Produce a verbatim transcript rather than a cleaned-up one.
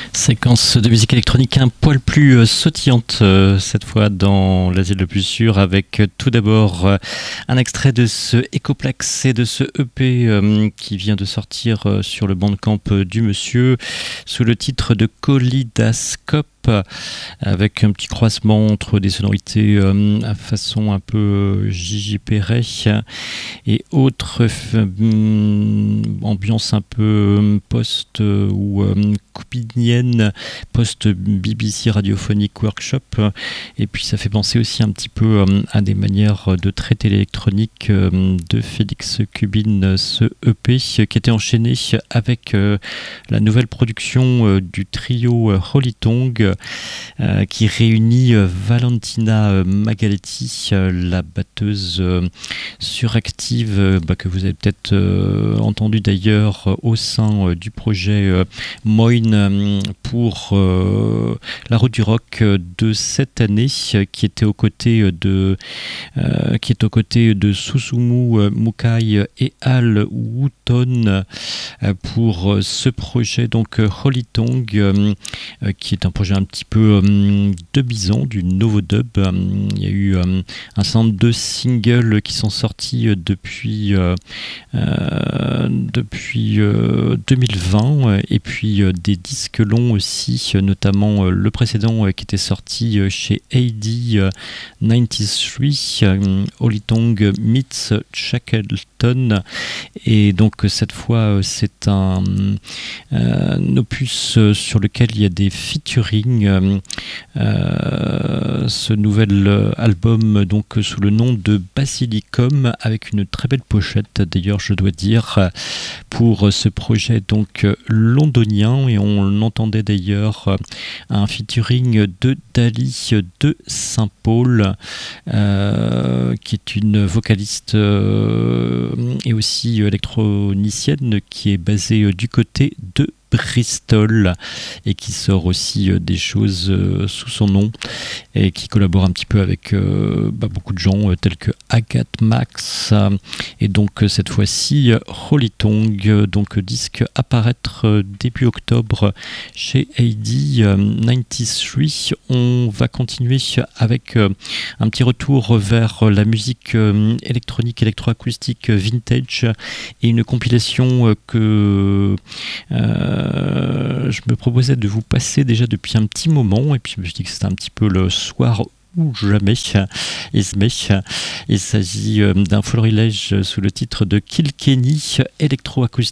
Séquence de musique électronique un poil plus euh, sautillante euh, cette fois dans l'asile le plus sûr, avec euh, tout d'abord euh, un extrait de ce Ecoplex et de ce E P euh, qui vient de sortir euh, sur le Bandcamp euh, du monsieur sous le titre de Colidascope, avec un petit croisement entre des sonorités euh, à façon un peu euh, J J Perret et autres euh, ambiance un peu euh, post euh, ou euh, coupinienne, post B B C radiophonique workshop, et puis ça fait penser aussi un petit peu euh, à des manières de traiter l'électronique euh, de Félix Cubin, ce E P qui était enchaîné avec euh, la nouvelle production euh, du trio euh, Holy Tongue, euh, qui réunit euh, Valentina euh, Magaletti, euh, la batteuse euh, suractive euh, bah, que vous avez peut-être euh, entendu d'ailleurs euh, au sein euh, du projet euh, Moine euh, pour euh, la route du rock euh, de cette année, euh, qui était aux côtés de euh, qui est aux côtés de Susumu euh, Mukai et Al Wooton euh, pour euh, ce projet donc euh, Holy Tongue, euh, euh, qui est un projet un petit peu euh, de bison, du novo dub. Euh, il y a eu euh, un certain nombre de singles qui sont sortis euh, depuis euh, euh, depuis euh, deux mille vingt, euh, et puis euh, des disques longs aussi, euh, notamment euh, le précédent euh, qui était sorti euh, chez A D euh, quatre-vingt-treize, euh, Holy Tongue meets Shackleton, et donc euh, cette fois euh, c'est un, euh, un opus euh, sur lequel il y a des featuring. Euh, euh, ce nouvel euh, album donc sous le nom de Basilicum, avec une très belle pochette d'ailleurs, je dois dire, pour ce projet donc londonien, et on entendait d'ailleurs un featuring de Dali de Saint-Paul, euh, qui est une vocaliste euh, et aussi électronicienne qui est basée du côté de Bristol et qui sort aussi euh, des choses euh, sous son nom, et qui collabore un petit peu avec euh, bah, beaucoup de gens euh, tels que Agathe Max, euh, et donc euh, cette fois-ci euh, Holy Tongue, euh, donc euh, disque apparaître euh, début octobre chez A D euh, quatre-vingt-treize. On va continuer avec euh, un petit retour vers la musique euh, électronique électroacoustique euh, vintage, et une compilation euh, que euh, Euh, je me proposais de vous passer déjà depuis un petit moment, et puis je me suis dit que c'était un petit peu le soir ou jamais. Il s'agit d'un florilège sous le titre de Kilkenny électroacoustique